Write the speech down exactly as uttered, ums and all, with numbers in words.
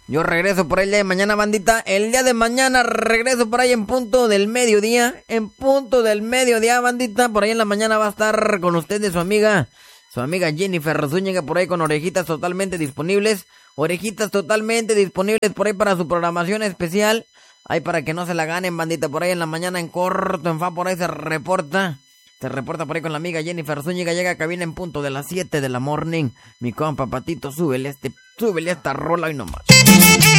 Yo regreso por ahí el día de mañana, bandita. El día de mañana regreso por ahí en punto del mediodía. En punto del mediodía, bandita. Por ahí en la mañana va a estar con ustedes su amiga, su amiga Jennifer Zúñiga, por ahí con orejitas totalmente disponibles. Orejitas totalmente disponibles por ahí para su programación especial. Ahí para que no se la ganen, bandita. Por ahí en la mañana en corto, en fa, por ahí se reporta. Se reporta por ahí con la amiga Jennifer Zúñiga. Llega a cabina en punto de las siete de la morning. Mi compa Patito, súbele este, súbele esta rola y nomás.